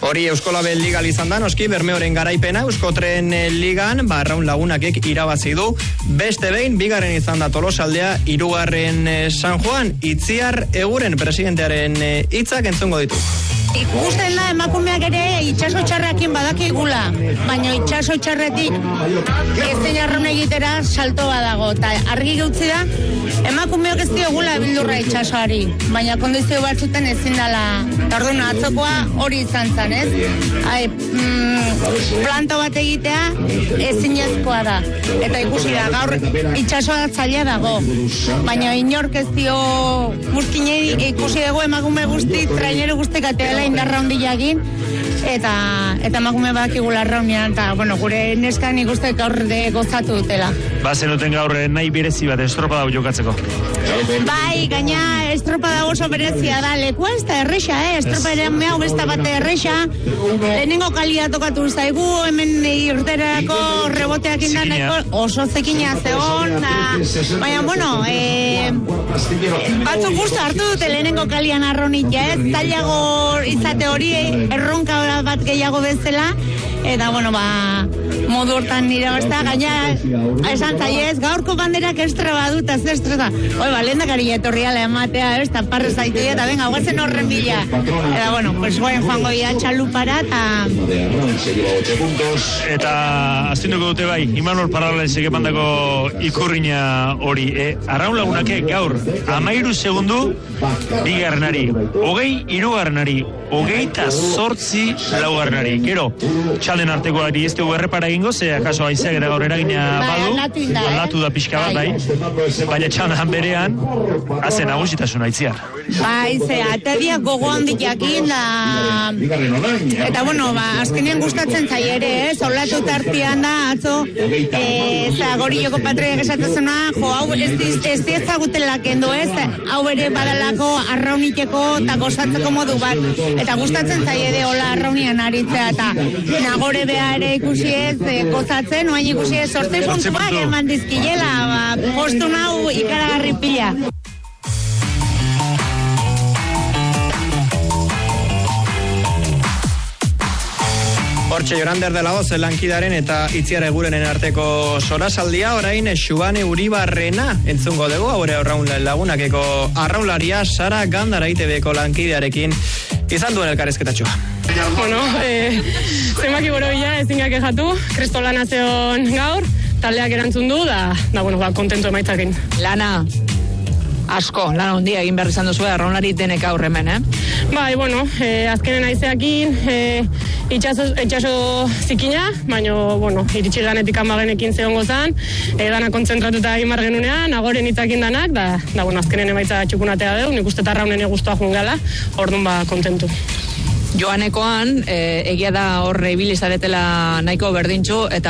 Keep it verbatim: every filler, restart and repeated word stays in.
Hori Euskolabel Liga izan da, noski Bermeoren garaipena, Euskotren Ligan, ba, Arraun Lagunakek irabazi du, beste behin, bigarren izan da Tolosaldea, hirugarren San Juan, Itziar Eguren presidentearen hitzak entzungo ditu. Ikusten da emakumeak ere itxaso txarrakin badakigula, baina itxaso txarretik ezin arraun egitera salto badago, eta argi gautzi da, emakumeok ez diogula bildurra itxasoari, baina kondizio batzuten ezin dela, eta orduan atzokoa hori izan zen, ez? Ai, mm, planto bat egitea ezinezkoa da, eta ikusi da, gaur itxasoa zaila dago, baina inork ez dio guztinei ikusi dugu emakume guzti, traineru guztik ateela indarra ondila egin, eta eta emakume bakigula arraunean, eta, bueno, gure neskan ikuste gaur de gozatu dutela. Ba, zenuten gaur nahi berezi bat estropa dago jokatzeko. Bai, gaina estropa dago oso berezia da, lekua ez da erresa, eh? Estropa ere mehau ez da bate erresa, lehenengo kalia tokatu zaigu, hemen irterako reboteak indan oso zekina zegoen, baina, bueno, eh, batzuk gustu hartu dute lehenengo kalian arronik, ez? Zailago izate hori erronka bat gehiago bezala, eta, bueno, ba, modu hortan irabazta, gaina, esan zaiez, gaurko banderak estra badut, ez estra, oi, ba, lehendakari etorriala ematea, ez, eta parre zaitu, eta venga, guazen horren bila. Eta, bueno, pues, goen joango ia txalupara, eta... Eta, aztinduko dute bai, Imanol Parralesek emandako ikurriña hori, e, Arraun Lagunake gaur, amairu segundu, bigarrenari, hogei hirugarrenari, hogeita zortzi laugarrenari. Gero, txalden artekoari ez dugu errepara egingo, ze akaso haizeak eta gaur eragina badu, aldatu da pixka bat, bai, baina txaldan berean, hazen agusitasun Itziar. Bai, ze, atadiak gogo handik jakin da, eta, bueno, ba, azkenean gustatzen zai ere, ez, olatu tartian da, atzo, eta gori joko patroiak esatezuna, jo, hau ez diezagutela kendu, ez, hau ere badalako arraunikeko eta gozatzeko modu bat, eta gustatzen zai ere hola arraunian aritzea, eta nagore beha ere ikusi ez, gozatzen, oain ikusi ez, sortze puntuak eman dizkilela, ba, postu nau ikaragarri pila. Hortxe Jorander de la Hoz, lankidaren eta Itziar Egurenen arteko sorasaldia, orain Xubane Uribarrena entzungo dugu, haure Arraun Lagunakeko arraunlaria Sara Gandara I T Bko lankidearekin izan duen elkarrezketatxoa. Bueno, eh, zenbaki borobila ezin gake jatu, kristolana zeon gaur, taldeak erantzun du, da, da bueno, ba, kontentu emaitzakin. Lana, asko, lana hondia egin behar izan duzu, arraunlari denek aurremen, eh? Bai, bueno, eh, azkenen aizeakin, eh, itxaso, itxaso zikina, baina, bueno, iritsi ganetik amagenekin zeon gozan, eh, dana kontzentratuta egin margenunean, agoren itzakin danak, da, da, bueno, azkenen emaitza txukunatea deu, nik uste tarraunen eguztua jungala, orduan ba, kontentu. Joanekoan, eh, egia da horre ibilizaretela nahiko berdintxu, eta